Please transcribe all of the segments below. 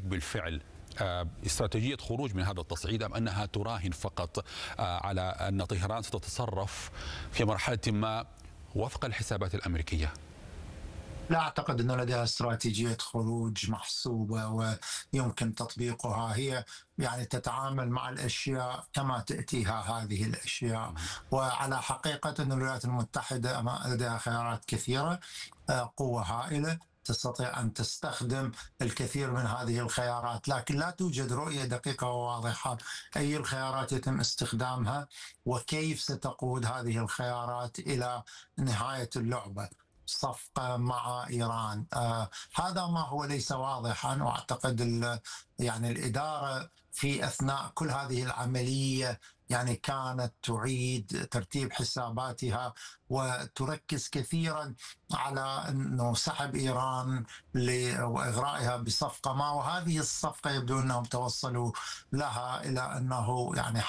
بالفعل استراتيجية خروج من هذا التصعيد، أم أنها تراهن فقط على أن طهران ستتصرف في مرحلة ما وفق الحسابات الأمريكية؟ لا أعتقد أن لديها استراتيجية خروج محسوبة ويمكن تطبيقها. هي يعني تتعامل مع الأشياء كما تأتيها هذه الأشياء. وعلى حقيقة أن الولايات المتحدة لديها خيارات كثيرة، قوة هائلة تستطيع أن تستخدم الكثير من هذه الخيارات، لكن لا توجد رؤية دقيقة وواضحة أي الخيارات يتم استخدامها وكيف ستقود هذه الخيارات إلى نهاية اللعبة، صفقة مع إيران. هذا ما هو ليس واضحا. وأعتقد يعني الإدارة في أثناء كل هذه العملية يعني كانت تعيد ترتيب حساباتها وتركز كثيرا على أنه سحب إيران وإغرائها بصفقة ما، وهذه الصفقة يبدو أنهم توصلوا لها إلى أنه يعني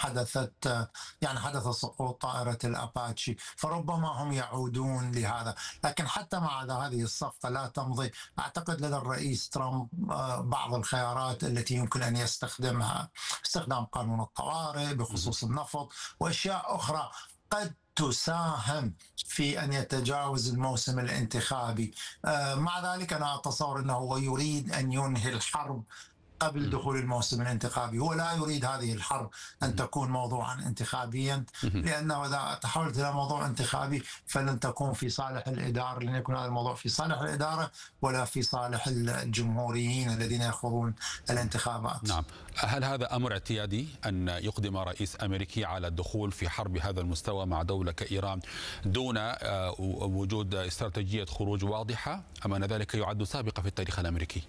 حدث سقوط طائرة الأباتشي، فربما هم يعودون لهذا. لكن حتى مع هذه الصفقة لا تمضي، أعتقد لدى الرئيس ترامب بعض الخيارات التي يمكن أن يستخدمها، استخدام قانون الطوارئ بخصوص النفط وأشياء أخرى قد تساهم في أن يتجاوز الموسم الانتخابي. مع ذلك أنا أتصور أنه يريد أن ينهي الحرب قبل دخول الموسم الانتخابي. هو لا يريد هذه الحرب أن تكون موضوعا انتخابيا، لأنه إذا تحولت إلى موضوع انتخابي فلن تكون في صالح الإدارة، لن يكون هذا الموضوع في صالح الإدارة ولا في صالح الجمهوريين الذين يخوضون الانتخابات. نعم. هل هذا أمر اعتيادي أن يقدم رئيس أمريكي على الدخول في حرب بهذا المستوى مع دولة كإيران دون وجود استراتيجية خروج واضحة، أم أن ذلك يعد سابقة في التاريخ الأمريكي؟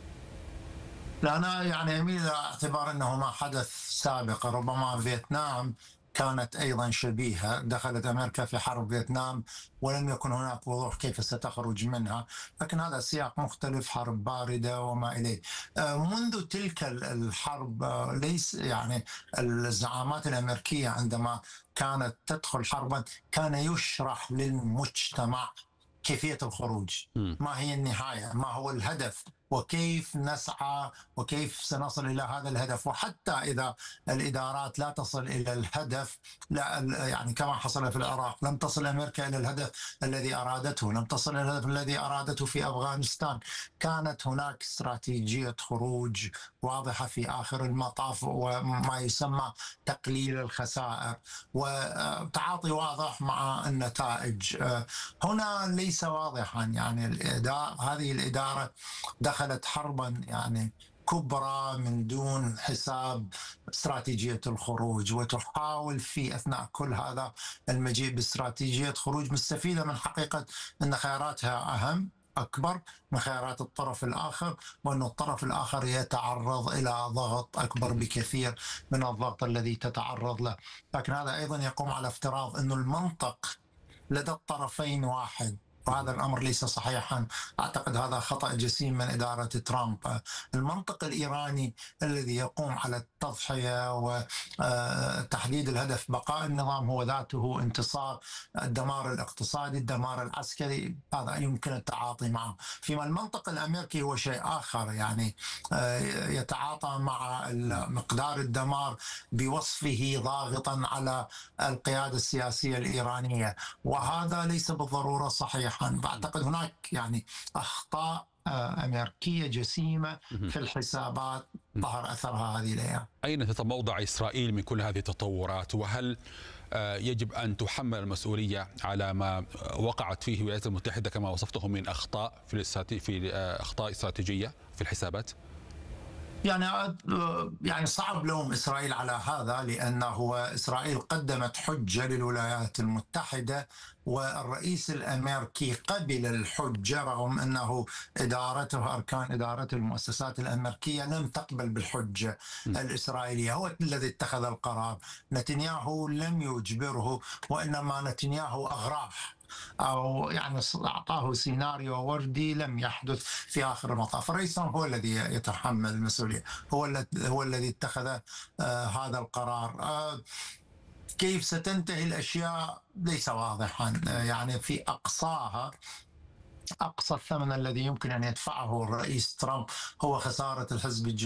لا، أنا يعني أميل إلى اعتبار أنه ما حدث سابقا. ربما فيتنام كانت أيضا شبيهة، دخلت أمريكا في حرب فيتنام ولم يكن هناك وضوح كيف ستخرج منها، لكن هذا سياق مختلف، حرب باردة وما إليه. منذ تلك الحرب ليس يعني الزعامات الأمريكية عندما كانت تدخل حربا كان يشرح للمجتمع كيفية الخروج، ما هي النهاية، ما هو الهدف، وكيف نسعى وكيف سنصل إلى هذا الهدف. وحتى إذا الإدارات لا تصل إلى الهدف، لا يعني كما حصل في العراق، لم تصل أمريكا إلى الهدف الذي أرادته، لم تصل إلى الهدف الذي أرادته في أفغانستان. كانت هناك استراتيجية خروج واضحة في آخر المطاف، وما يسمى تقليل الخسائر وتعاطي واضح مع النتائج. هنا ليس واضحا. يعني هذه الإدارة دخلت حربا يعني كبرى من دون حساب استراتيجية الخروج، وتحاول في أثناء كل هذا المجيء باستراتيجية خروج مستفيدة من حقيقة أن خياراتها أهم أكبر من خيارات الطرف الآخر، وأن الطرف الآخر يتعرض إلى ضغط أكبر بكثير من الضغط الذي تتعرض له. لكن هذا أيضا يقوم على افتراض أن المنطق لدى الطرفين واحد، وهذا الأمر ليس صحيحا. أعتقد هذا خطأ جسيم من إدارة ترامب. المنطق الإيراني الذي يقوم على التضحية وتحديد الهدف بقاء النظام هو ذاته انتصار، الدمار الاقتصادي، الدمار العسكري، هذا يمكن التعاطي معه. فيما المنطق الأمريكي هو شيء آخر، يعني يتعاطى مع مقدار الدمار بوصفه ضاغطا على القيادة السياسية الإيرانية، وهذا ليس بالضرورة صحيح. أعتقد هناك يعني أخطاء أمريكية جسيمة في الحسابات ظهر أثرها هذه الأيام. أين تتموضع إسرائيل من كل هذه التطورات؟ وهل يجب أن تحمل المسؤولية على ما وقعت فيه الولايات المتحدة كما وصفته من أخطاء في أخطاء استراتيجية في الحسابات؟ يعني صعب لوم إسرائيل على هذا، لأنه إسرائيل قدمت حجة للولايات المتحدة، والرئيس الأمريكي قبل الحجة رغم أنه أركان إدارته المؤسسات الأمريكية لم تقبل بالحجة الإسرائيلية. هو الذي اتخذ القرار، نتنياهو لم يجبره، وإنما نتنياهو أغراه أو يعني أعطاه سيناريو وردي لم يحدث في آخر المطاف. الرئيس ترامب هو الذي يتحمل المسؤولية، هو الذي اتخذ هذا القرار. كيف ستنتهي الأشياء ليس واضحا. يعني في أقصاها، أقصى الثمن الذي يمكن أن يدفعه الرئيس ترامب هو خسارة الحزب الجمهوري